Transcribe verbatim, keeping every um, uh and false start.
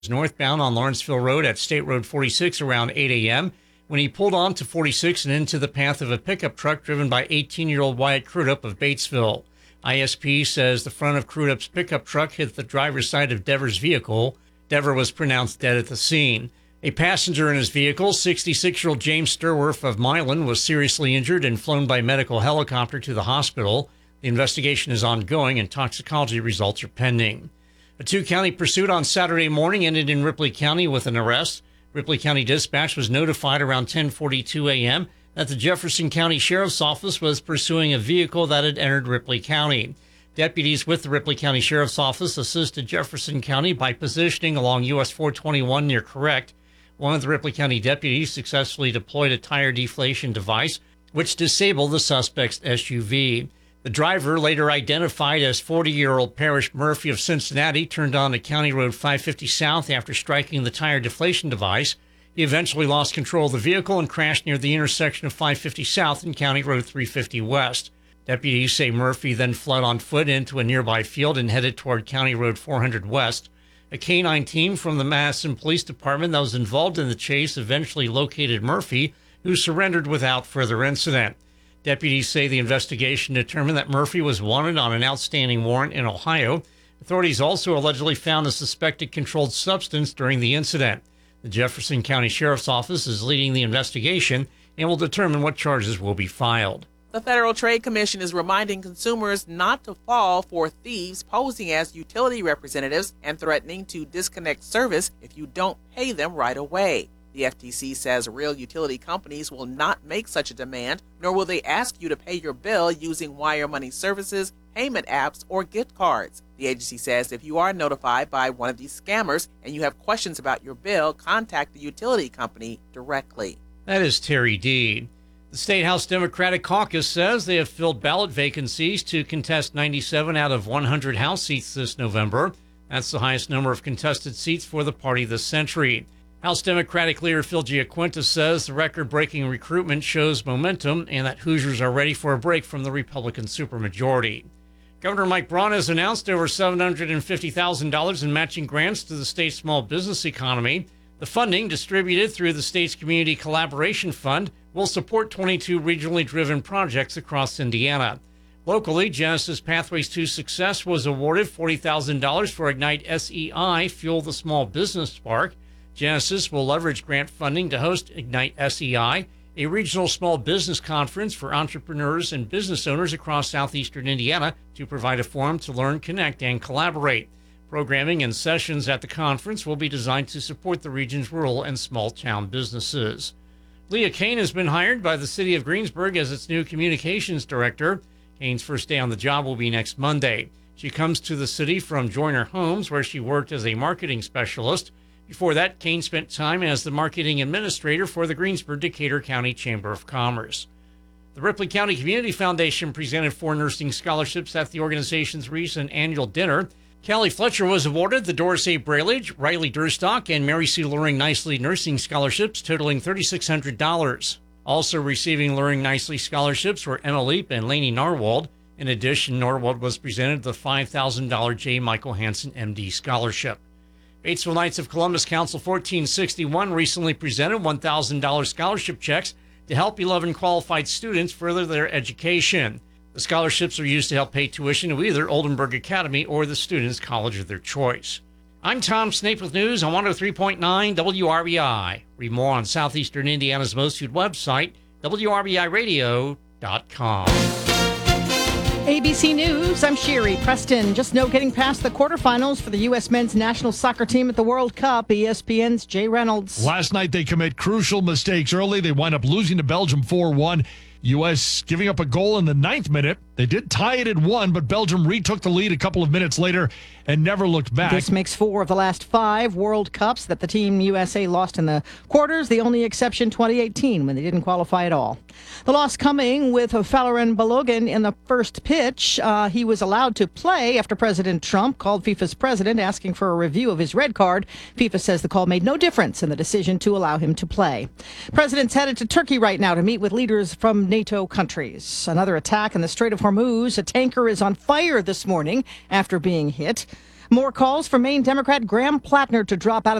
northbound on Lawrenceville Road at State Road forty-six around eight a.m. when he pulled on to forty-six and into the path of a pickup truck driven by eighteen-year-old Wyatt Crudup of Batesville. I S P says the front of Crudup's pickup truck hit the driver's side of Dever's vehicle. Dever was pronounced dead at the scene. A passenger in his vehicle, sixty-six-year-old James Sturworth of Milan, was seriously injured and flown by medical helicopter to the hospital. The investigation is ongoing and toxicology results are pending. A two-county pursuit on Saturday morning ended in Ripley County with an arrest. Ripley County Dispatch was notified around ten forty-two a.m. that the Jefferson County Sheriff's Office was pursuing a vehicle that had entered Ripley County. Deputies with the Ripley County Sheriff's Office assisted Jefferson County by positioning along U S four twenty-one near Correct. One of the Ripley County deputies successfully deployed a tire deflation device, which disabled the suspect's S U V. The driver, later identified as forty-year-old Parrish Murphy of Cincinnati, turned onto County Road five fifty South after striking the tire deflation device. He eventually lost control of the vehicle and crashed near the intersection of five fifty South and County Road three fifty West. Deputies say Murphy then fled on foot into a nearby field and headed toward County Road four hundred West. A canine team from the Madison Police Department that was involved in the chase eventually located Murphy, who surrendered without further incident. Deputies say the investigation determined that Murphy was wanted on an outstanding warrant in Ohio. Authorities also allegedly found a suspected controlled substance during the incident. The Jefferson County Sheriff's Office is leading the investigation and will determine what charges will be filed. The Federal Trade Commission is reminding consumers not to fall for thieves posing as utility representatives and threatening to disconnect service if you don't pay them right away. The F T C says real utility companies will not make such a demand, nor will they ask you to pay your bill using wire money services, payment apps, or gift cards. The agency says if you are notified by one of these scammers and you have questions about your bill, contact the utility company directly. That is Terry Deed. The State House Democratic Caucus says they have filled ballot vacancies to contest ninety-seven out of one hundred House seats this November. That's the highest number of contested seats for the party this century. House Democratic leader Phil Giaquinta says the record-breaking recruitment shows momentum and that Hoosiers are ready for a break from the Republican supermajority. Governor Mike Braun has announced over seven hundred fifty thousand dollars in matching grants to the state's small business economy. The funding, distributed through the state's Community Collaboration Fund, will support twenty-two regionally driven projects across Indiana. Locally, Genesis Pathways to Success was awarded forty thousand dollars for Ignite S E I, Fuel the Small Business Spark. Genesis will leverage grant funding to host Ignite S E I, a regional small business conference for entrepreneurs and business owners across southeastern Indiana to provide a forum to learn, connect, and collaborate. Programming and sessions at the conference will be designed to support the region's rural and small-town businesses. Leah Kane has been hired by the city of Greensburg as its new communications director. Kane's first day on the job will be next Monday. She comes to the city from Joyner Homes, where she worked as a marketing specialist. Before that, Kane spent time as the marketing administrator for the Greensburg-Decatur County Chamber of Commerce. The Ripley County Community Foundation presented four nursing scholarships at the organization's recent annual dinner. Callie Fletcher was awarded the Doris A. Braillage, Riley Durstock, and Mary C. Luring Nicely nursing scholarships totaling three thousand six hundred dollars. Also receiving Luring Nicely scholarships were Emma Leap and Lainey Narwald. In addition, Narwald was presented the five thousand dollars J. Michael Hansen, M D scholarship. Batesville Knights of Columbus Council fourteen sixty-one recently presented one thousand dollars scholarship checks to help eleven qualified students further their education. The scholarships are used to help pay tuition to either Oldenburg Academy or the student's college of their choice. I'm Tom Snape with news on one oh three point nine W R B I. Read more on southeastern Indiana's most viewed website, W R B I radio dot com. A B C News, I'm Sherry Preston. Just no getting past the quarterfinals for the U S men's national soccer team at the World Cup. E S P N's Jay Reynolds. Last night they commit crucial mistakes early. They wind up losing to Belgium four one. U S giving up a goal in the ninth minute. They did tie it at one, but Belgium retook the lead a couple of minutes later and never looked back. This makes four of the last five World Cups that the Team U S A lost in the quarters, the only exception twenty eighteen when they didn't qualify at all. The loss coming with Falarin Balogun in the first pitch. Uh, he was allowed to play after President Trump called FIFA's president asking for a review of his red card. FIFA says the call made no difference in the decision to allow him to play. President's headed to Turkey right now to meet with leaders from NATO countries. Another attack in the Strait of Hormuz. A tanker is on fire this morning after being hit. More calls for Maine Democrat Graham Plattner to drop out of